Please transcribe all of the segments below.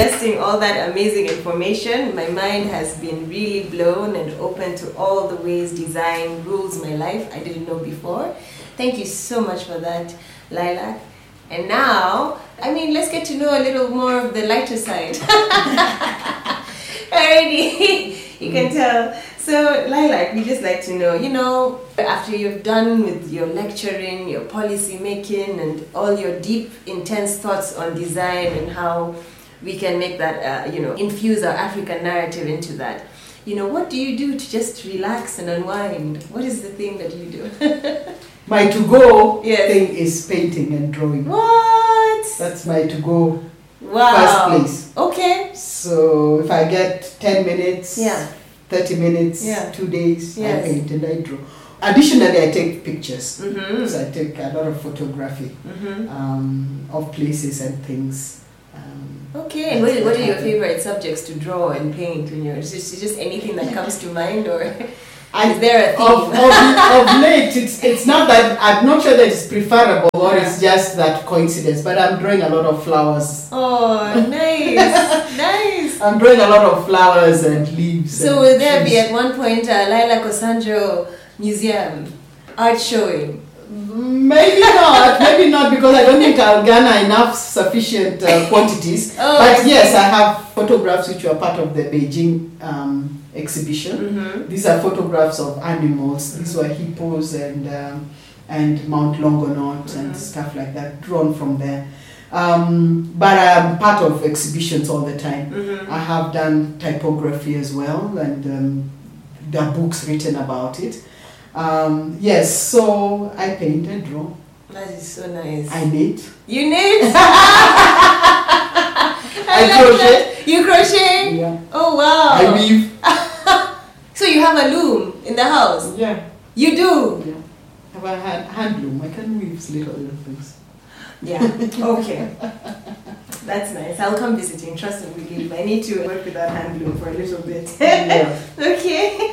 digesting all that amazing information. My mind has been really blown and open to all the ways design rules my life I didn't know before. Thank you so much for that, Lilac. And now, let's get to know a little more of the lighter side. Already, you can tell. So, Lilac, we just like to know, after you've done with your lecturing, your policy making, and all your deep, intense thoughts on design and how we can make that, infuse our African narrative into that. What do you do to just relax and unwind? What is the thing that you do? My to-go thing is painting and drawing. What? That's my to-go wow. first place. Okay. So if I get 10 minutes, 30 minutes, 2 days, I paint and I draw. Additionally, I take pictures. Mm-hmm. So I take a lot of photography of places and things. Okay, and what are your favorite subjects to draw and paint? Is it just anything that comes to mind, or is there a theme? Of late, it's not that, I'm not sure that it's preferable or it's just that coincidence, but I'm drawing a lot of flowers. Oh, nice, nice. I'm drawing a lot of flowers and leaves. So will there be at one point a Lilac Osanjo museum art showing? Maybe not, because I don't think I'll garner enough sufficient quantities. But yes, I have photographs which were part of the Beijing exhibition. Mm-hmm. These are photographs of animals. Mm-hmm. These were hippos and Mount Longonot and stuff like that, drawn from there. But I'm part of exhibitions all the time. Mm-hmm. I have done typography as well, and there are books written about it. Yes, so I paint and draw. That is so nice. I knit. You knit? I crochet. You crochet? Yeah. Oh wow. I weave. So you have a loom in the house? Yeah. You do? Yeah. I have a hand loom. I can weave little things. Yeah. Okay. That's nice. I'll come visiting. Trust and believe. I need to work with that hand loom for a little bit. Yeah. Okay.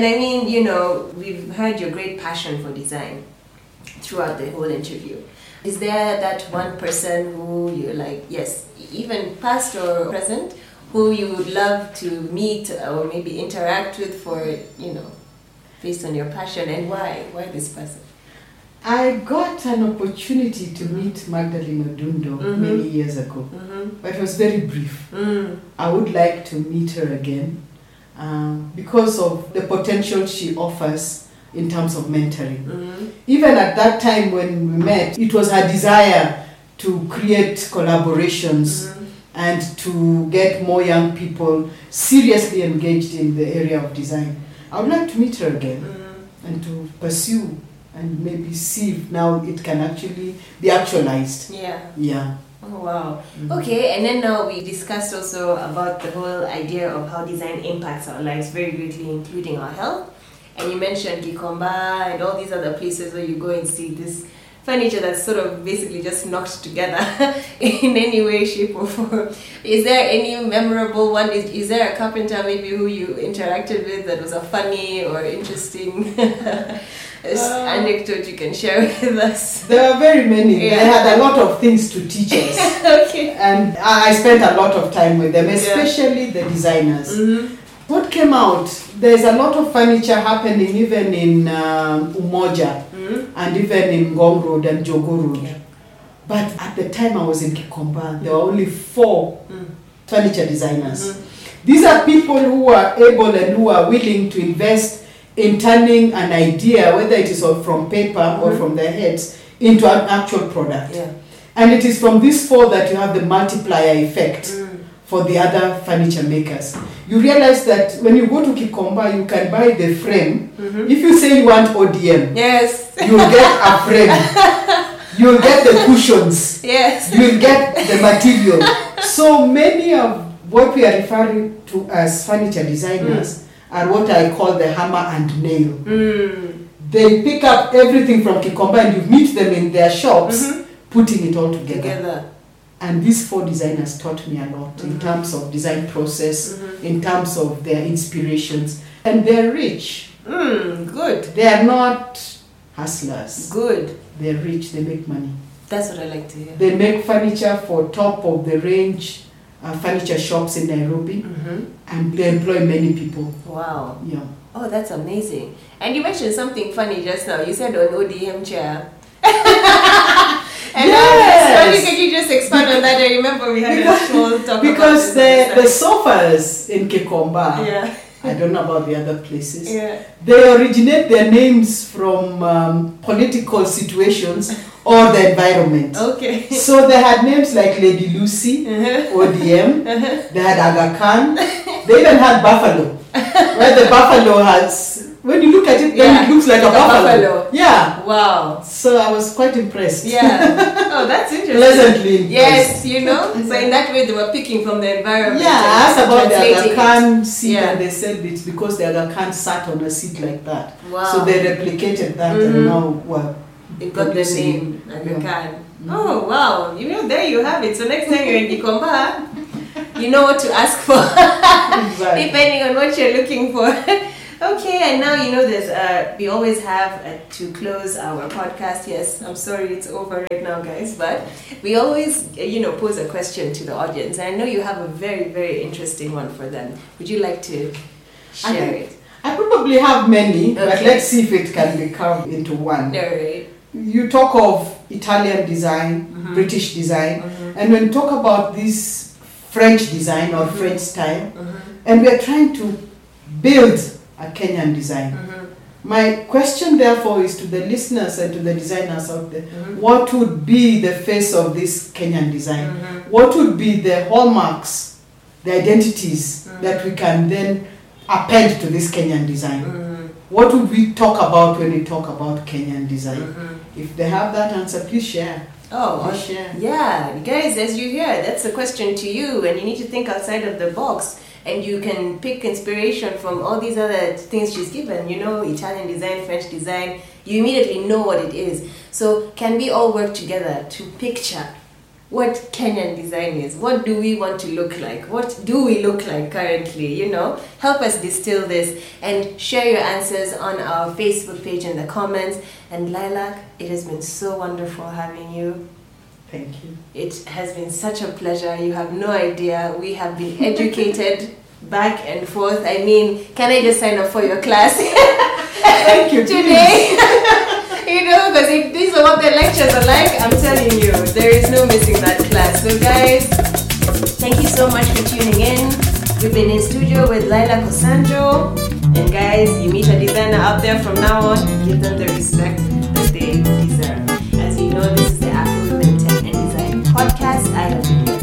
And we've heard your great passion for design throughout the whole interview. Is there that one person who you're like, yes, even past or present, who you would love to meet or maybe interact with for, based on your passion, and why? Why this person? I got an opportunity to meet Magdalene Odundo many years ago, but it was very brief. I would like to meet her again because of the potential she offers in terms of mentoring. Even at that time when we met, it was her desire to create collaborations and to get more young people seriously engaged in the area of design. I would like to meet her again and to pursue and maybe see if now it can actually be actualized. Yeah. Oh wow. Okay, and then now we discussed also about the whole idea of how design impacts our lives very greatly, including our health. And you mentioned Gikomba and all these other places where you go and see this furniture that's sort of basically just knocked together in any way, shape or form. Is there any memorable one? Is there a carpenter maybe who you interacted with that was a funny or interesting anecdote you can share with us? There are very many. They had a lot of things to teach us. Okay. And I spent a lot of time with them, especially the designers. What came out, there's a lot of furniture happening even in Umoja and even in Ngong Road and Jogo Road. Yeah. But at the time I was in Gikomba, there were only 4 furniture designers. These are people who are able and who are willing to invest in turning an idea, whether it is from paper or from their heads, into an actual product. Yeah. And it is from these 4 that you have the multiplier effect for the other furniture makers. You realize that when you go to Gikomba, you can buy the frame. If you say you want ODM, yes, you'll get a frame. You'll get the cushions. Yes. You'll get the material. So many of what we are referring to as furniture designers are what I call the hammer and nail. They pick up everything from Gikomba and you meet them in their shops, putting it all together. And these 4 designers taught me a lot in terms of design process, in terms of their inspirations. And they're rich. Good. They are not hustlers. Good. They're rich, they make money. That's what I like to hear. They make furniture for top of the range furniture shops in Nairobi, Mm-hmm. and they employ many people. Wow. Yeah. Oh, that's amazing. And you mentioned something funny just now. You said on ODM chair. And Yes. could you just expand on that? I remember we had a small talk Because about the sofas in Kikomba, Yeah. I don't know about the other places, Yeah. they originate their names from political situations or the environment. Okay. So they had names like Lady Lucy, ODM, they had Aga Khan, they even had Buffalo, where the buffalo has, when you look at it, then it looks like a buffalo. Yeah. Wow. So I was quite impressed. Yeah. Oh, that's interesting. Pleasantly impressed. Yes, you know. So in that way, they were picking from the environment. Yeah, I asked about the translating Aga Khan seat, Yeah. and they said it's because the Aga Khan sat on a seat like that. Wow. So they replicated that and now were It got the producing name it. Aga Yeah. Khan. Oh, wow. You know, there you have it. So next time you're in Gikomba, you know what to ask for. Exactly. Depending on what you're looking for. Okay, and now you know there's we always have to close our podcast. Yes, I'm sorry it's over right now, guys, but we always pose a question to the audience. And I know you have a very, very interesting one for them. Would you like to share it? I probably have many, but Okay. let's see if it can be carved into one. All right. You talk of Italian design, British design, and when you talk about this French design or French style, and we are trying to build a Kenyan design. My question therefore is to the listeners and to the designers out there, what would be the face of this Kenyan design? What would be the hallmarks, the identities that we can then append to this Kenyan design? What would we talk about when we talk about Kenyan design? If they have that answer, please share. Oh, Please share. yeah, guys, as you hear, that's a question to you, and you need to think outside of the box. And you can pick inspiration from all these other things she's given, Italian design, French design. You immediately know what it is. So can we all work together to picture what Kenyan design is? What do we want to look like? What do we look like currently? Help us distill this and share your answers on our Facebook page in the comments. And Lilac, it has been so wonderful having you. Thank you. It has been such a pleasure. You have no idea. We have been educated back and forth. I mean, can I just sign up for your class? Thank you. Today? Because if these are what the lectures are like, I'm telling you, there is no missing that class. So guys, thank you so much for tuning in. We've been in studio with Laila Kosanjo. And guys, you meet a designer out there from now on, give them the respect that they deserve. As you know, this is the Afro Women Tech and Design podcast. I have been